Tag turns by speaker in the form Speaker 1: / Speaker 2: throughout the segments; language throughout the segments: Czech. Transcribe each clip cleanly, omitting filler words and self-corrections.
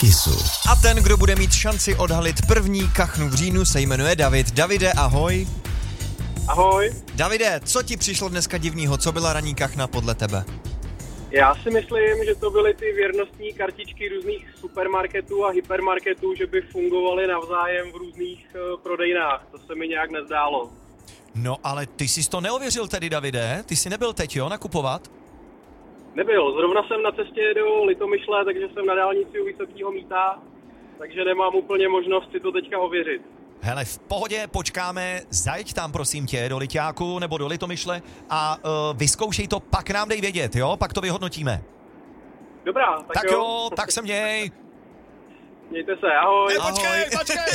Speaker 1: KISSu.
Speaker 2: A ten, kdo bude mít šanci odhalit první kachnu v říjnu, se jmenuje David. Davide, ahoj.
Speaker 3: Ahoj.
Speaker 2: Davide, co ti přišlo dneska divného? Co byla ranní kachna podle tebe?
Speaker 3: Já si myslím, že to byly ty věrnostní kartičky různých supermarketů a hypermarketů, že by fungovaly navzájem v různých prodejnách. To se mi nějak nezdálo.
Speaker 4: No ale ty jsi to neověřil tedy, Davide? Ty jsi nebyl teď, jo, nakupovat?
Speaker 3: Nebyl. Zrovna jsem na cestě do Litomyšle, takže jsem na dálnici u Vysokýho Mýta, takže nemám úplně možnost si to teďka ověřit.
Speaker 4: Hele, v pohodě, počkáme, zajeď tam prosím tě do Liťáku nebo do Litomyšle a vyzkoušej to, pak nám dej vědět, jo? Pak to vyhodnotíme.
Speaker 3: Dobrá,
Speaker 4: Tak jo, tak se měj.
Speaker 3: Mějte se, ahoj.
Speaker 4: Počkej.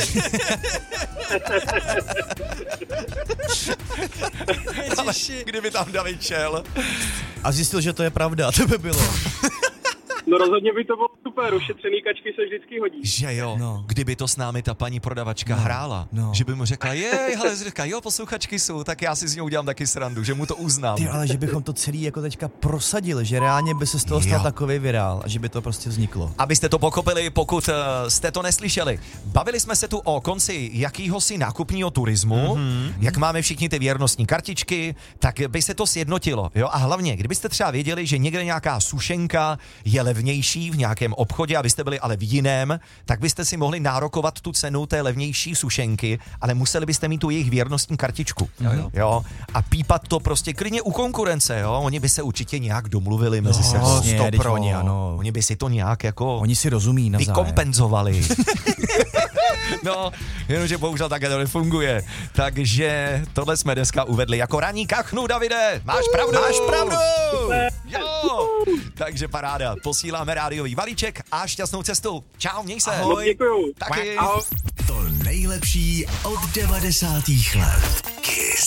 Speaker 4: Ale kdyby tam David šel.
Speaker 5: A zjistil, že to je pravda, to by bylo.
Speaker 3: No rozhodně by to bylo super, ušetřený kačky se vždycky hodí.
Speaker 4: Že jo,
Speaker 5: No.
Speaker 4: Kdyby to s námi ta paní prodavačka hrála, že by mu řekla, hele, říká, jo, posluchačky jsou, tak já si s ní udělám taky srandu, že mu to uznám.
Speaker 5: Ty, ale že bychom to celý jako teďka prosadili, že reálně by se z toho stal takový virál a že by to prostě vzniklo.
Speaker 4: Abyste to pochopili, pokud jste to neslyšeli. Bavili jsme se tu o konci jakýhosi nákupního turismu, jak máme všichni ty věrnostní kartičky, tak by se to sjednotilo. Jo? A hlavně, kdybyste třeba věděli, že někde nějaká sušenka je levnější v nějakém obchodě a vy jste byli ale v jiném, tak byste si mohli nárokovat tu cenu té levnější sušenky, ale museli byste mít tu jejich věrnostní kartičku. Jo? A pípat to prostě klidně u konkurence, jo? Oni by se určitě nějak domluvili mezi sebou. Oni by si to nějak jako
Speaker 5: Oni si rozumí navzájem.
Speaker 4: vykompenzovali. No, jenomže bohužel takhle to nefunguje. Takže tohle jsme dneska uvedli jako ranní kachnu, Davide. Máš pravdu. Jo. Takže paráda. Posíláme rádiový balíček a šťastnou cestu. Čau, měj se.
Speaker 3: Ahoj. Děkuju.
Speaker 4: Taky.
Speaker 3: Ahoj.
Speaker 1: To nejlepší od 90. let. KISS.